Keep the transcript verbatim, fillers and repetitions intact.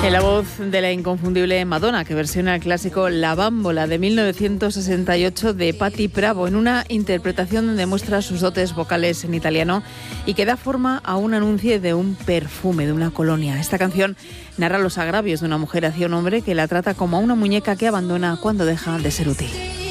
En la voz de la inconfundible Madonna, que versiona el clásico La Bambola de mil novecientos sesenta y ocho de Patti Bravo, en una interpretación donde muestra sus dotes vocales en italiano y que da forma a un anuncio de un perfume, de una colonia. Esta canción narra los agravios de una mujer hacia un hombre que la trata como a una muñeca que abandona cuando deja de ser útil.